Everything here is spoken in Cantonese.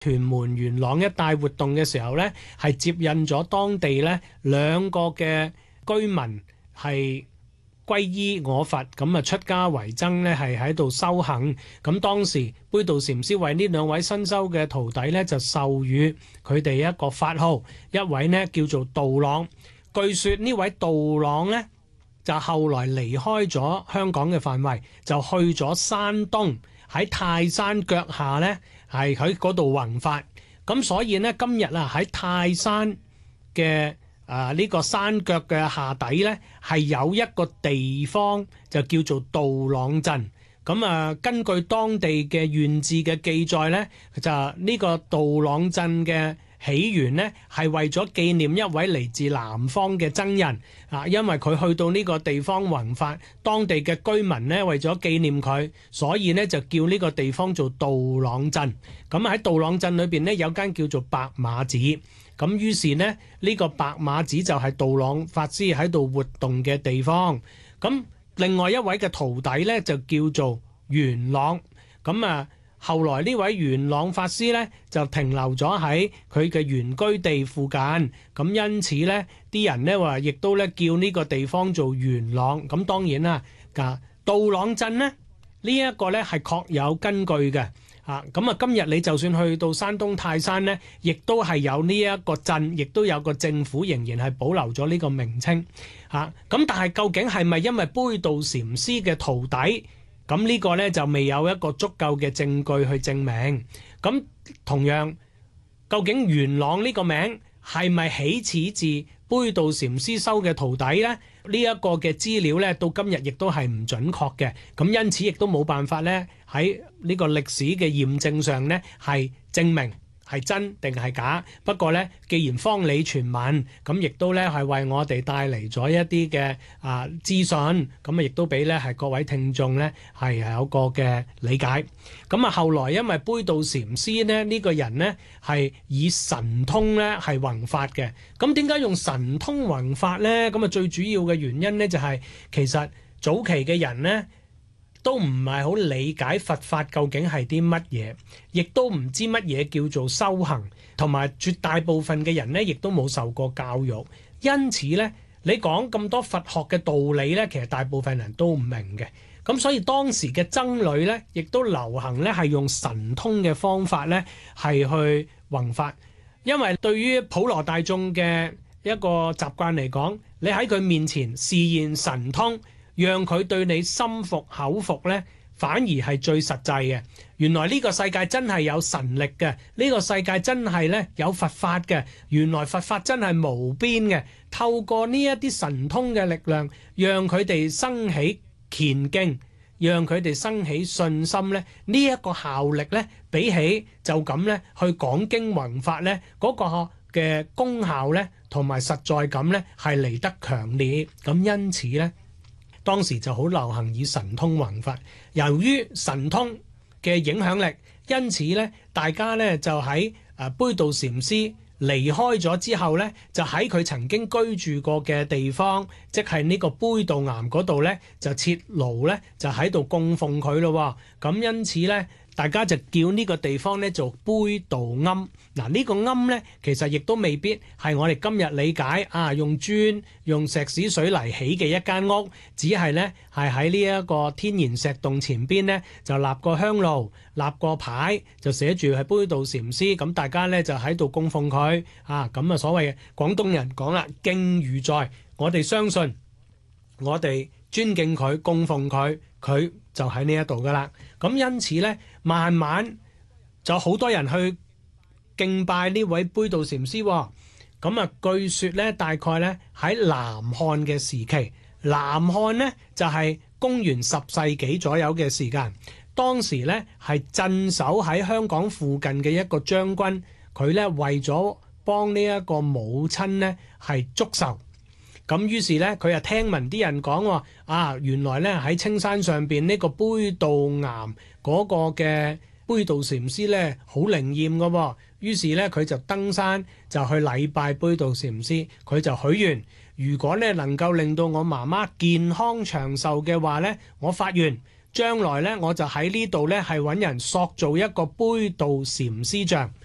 屯門元朗一帶活動嘅時候呢，係接引咗當地呢兩個嘅居民係皈依我佛，咁啊出家為僧呢係喺度修行。咁當時杯渡禪師為呢兩位新修嘅徒弟呢，就授予佢哋一個法號，一位呢叫做道朗。據說呢位道朗呢，就後來離開咗香港嘅範圍，就去咗山東，喺泰山腳下呢，係喺嗰度弘法。咁所以呢，今日啊喺泰山嘅呢個山腳嘅下底呢，係有一個地方就叫做道朗鎮。咁啊，根據當地嘅縣志嘅記載呢，就呢個道朗鎮嘅起源呢，係為咗紀念一位嚟自南方嘅僧人啊，因為佢去到呢個地方弘法，當地嘅居民呢，為咗紀念佢，所以呢就叫呢個地方做道朗鎮。咁喺道朗鎮裏邊呢，有間叫做白馬寺，咁於是呢，呢個白馬寺就係道朗法師喺度活動嘅地方。咁另外一位嘅徒弟呢，就叫做元朗。咁啊後來呢位元朗法師呢，就停留咗喺佢嘅原居地附近，咁因此呢啲人呢話，亦都呢叫呢個地方做元朗。咁當然啦，道朗鎮呢，呢一個呢係確有根據嘅。咁啊今日你就算去到山東泰山呢，亦都係有呢一個鎮，亦都有個政府仍然係保留咗呢個名稱。咁但係究竟係咪因為杯渡禪師嘅徒弟？咁呢個呢，就未有一個足夠嘅證據去證明。咁同樣，究竟元朗呢個名係咪起始自杯渡禪師收嘅徒弟呢？呢一個嘅資料呢，到今日亦都係唔準確嘅。咁因此亦都冇辦法呢，喺呢個歷史嘅驗證上呢，係證明係真定係假。不過呢，既然方理傳聞，咁亦都呢係為我哋帶嚟咗一啲嘅資訊，咁啊亦都俾呢係各位聽眾呢係有個嘅理解。咁啊後來因為杯渡禪師呢，呢個人呢係以神通呢係弘法嘅。咁點解用神通弘法呢？咁啊最主要嘅原因呢，就係其實早期嘅人呢，都唔係好理解佛法究竟係啲乜嘢，亦都唔知乜嘢叫做修行，同埋絕大部分嘅人呢，亦都冇受過教育。因此呢，你講咁多佛學嘅道理呢，其實大部分人都唔明嘅。咁所以當時嘅僧侶呢，亦都流行呢係用神通嘅方法呢係去弘法。因為對於普羅大眾嘅一個習慣嚟講，你喺佢面前示現神通，讓佢對你心服口服呢，反而係最實際嘅。原來呢個世界真係有神力嘅，呢個世界真係呢有佛法嘅。原來佛法真係無邊嘅。透過呢一啲神通嘅力量，讓佢哋生起虔敬，讓佢哋生起信心呢，呢一個效力呢，比起就咁呢去講經弘法呢嗰個嘅功效呢，同埋實在感呢，係嚟得強烈。咁因此呢，當時就好流行以神通弘法。由於神通嘅影響力，因此咧，大家咧就喺杯渡禪師離開咗之後咧，就喺佢曾經居住過嘅地方，即係呢個杯渡岩嗰度咧，就設爐咧，就喺度供奉佢咯。咁因此咧，大家就叫呢個地方咧做杯渡庵。嗱，呢個庵咧，其實亦都未必係我哋今日理解用磚、用石屎水泥起嘅一間屋，只係咧係喺呢一個天然石洞前邊咧就立個香爐、立個牌，就寫住係杯渡禪師。咁大家咧就喺度供奉佢咁所謂廣東人講啦，敬如在，我哋相信，我哋尊敬佢、供奉佢，佢就喺呢一度噶啦。咁因此咧，慢慢就好多人去敬拜呢位杯渡禪師。咁據說咧，大概咧喺南漢嘅時期，南漢呢就係公元10世紀左右嘅時間。當時咧係鎮守喺香港附近嘅一個將軍，佢咧為咗幫呢一個母親咧係祝壽。咁於是咧，佢又聽聞啲人講原來咧喺青山上邊呢個杯渡岩嗰個嘅杯渡禪師咧好靈驗嘅喎。於是咧，佢就登山就去禮拜杯渡禪師。佢就許願，如果咧能夠令到我媽媽健康長壽嘅話咧，我發願將來咧我就喺呢度咧係揾人塑造一個杯渡禪師像。